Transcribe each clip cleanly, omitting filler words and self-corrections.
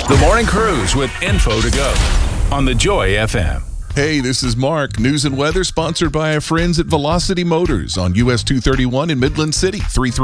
The Morning Cruise with info to go on the Joy FM. Hey, this is Mark. News and weather sponsored by our friends at Velocity Motors on US 231 in Midland City,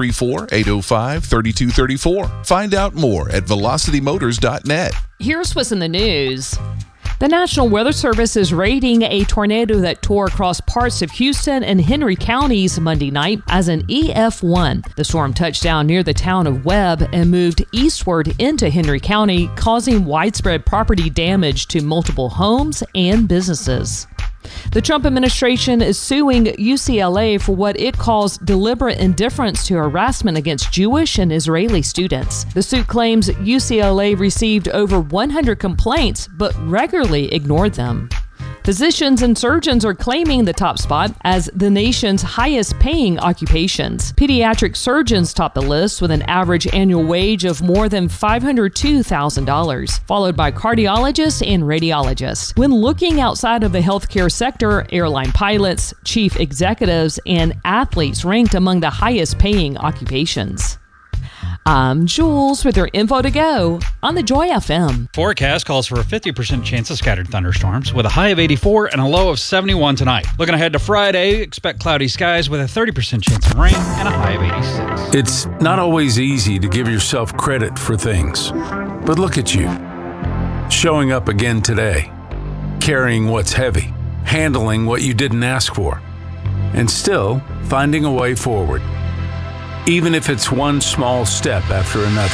334-805-3234. Find out more at velocitymotors.net. Here's what's in the news. The National Weather Service is rating a tornado that tore across parts of Houston and Henry counties Monday night as an EF1. The storm touched down near the town of Webb and moved eastward into Henry County, causing widespread property damage to multiple homes and businesses. The Trump administration is suing UCLA for what it calls deliberate indifference to harassment against Jewish and Israeli students. The suit claims UCLA received over 100 complaints but regularly ignored them. Physicians and surgeons are claiming the top spot as the nation's highest paying occupations. Pediatric surgeons top the list with an average annual wage of more than $502,000, followed by cardiologists and radiologists. When looking outside of the healthcare sector, airline pilots, chief executives, and athletes ranked among the highest paying occupations. I'm Jules with your info to go on the Joy FM. Forecast calls for a 50% chance of scattered thunderstorms with a high of 84 and a low of 71 tonight. Looking ahead to Friday, expect cloudy skies with a 30% chance of rain and a high of 86. It's not always easy to give yourself credit for things, but look at you. Showing up again today, carrying what's heavy, handling what you didn't ask for, and still finding a way forward. Even if it's one small step after another.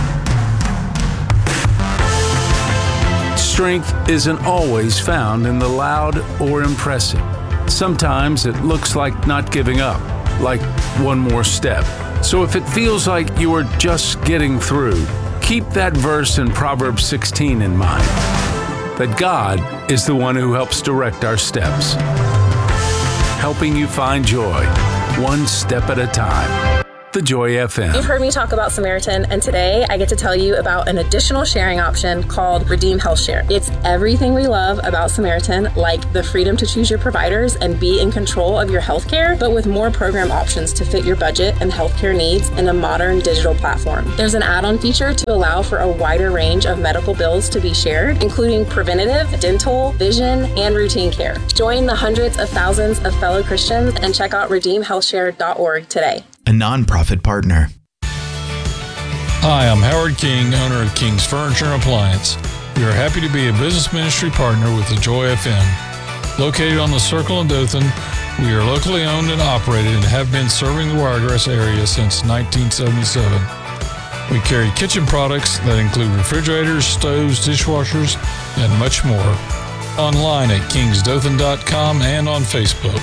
Strength isn't always found in the loud or impressive. Sometimes it looks like not giving up, like one more step. So if it feels like you are just getting through, keep that verse in Proverbs 16 in mind. That God is the one who helps direct our steps, helping you find joy, one step at a time. The Joy FM. You've heard me talk about Samaritan, and today I get to tell you about an additional sharing option called Redeem Health Share. It's everything we love about Samaritan, like the freedom to choose your providers and be in control of your healthcare, but with more program options to fit your budget and healthcare needs in a modern digital platform. There's an add-on feature to allow for a wider range of medical bills to be shared, including preventative, dental, vision, and routine care. Join the hundreds of thousands of fellow Christians and check out redeemhealthshare.org today. A nonprofit partner. Hi, I'm Howard King, owner of King's Furniture and Appliance. We are happy to be a business ministry partner with the Joy FM. Located on the Circle in Dothan, we are locally owned and operated and have been serving the Wiregrass area since 1977. We carry kitchen products that include refrigerators, stoves, dishwashers, and much more. Online at kingsdothan.com and on Facebook.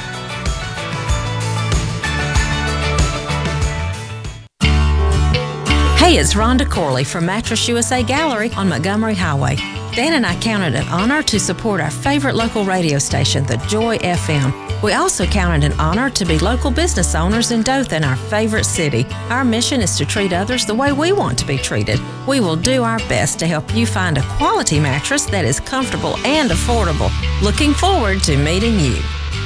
Hey, it's Rhonda Corley from Mattress USA Gallery on Montgomery Highway. Dan and I count it an honor to support our favorite local radio station, the Joy FM. We also count it an honor to be local business owners in Dothan, our favorite city. Our mission is to treat others the way we want to be treated. We will do our best to help you find a quality mattress that is comfortable and affordable. Looking forward to meeting you.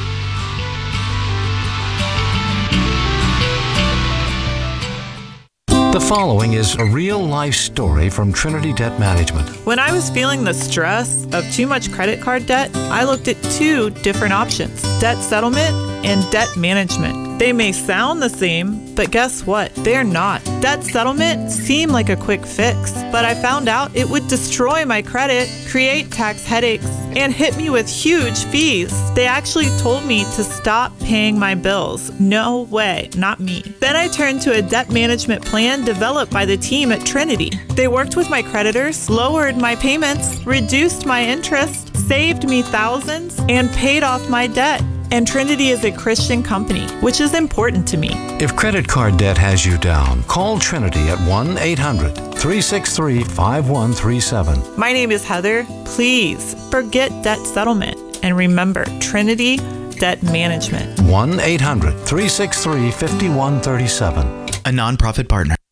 The following is a real-life story from Trinity Debt Management. When I was feeling the stress of too much credit card debt, I looked at two different options: debt settlement and debt management. They may sound the same, but guess what? They're not. Debt settlement seemed like a quick fix, but I found out it would destroy my credit, create tax headaches, and hit me with huge fees. They actually told me to stop paying my bills. No way, not me. Then I turned to a debt management plan developed by the team at Trinity. They worked with my creditors, lowered my payments, reduced my interest, saved me thousands, and paid off my debt. And Trinity is a Christian company, which is important to me. If credit card debt has you down, call Trinity at 1-800-363-5137. My name is Heather. Please forget debt settlement and remember Trinity Debt Management. 1-800-363-5137. A nonprofit partner.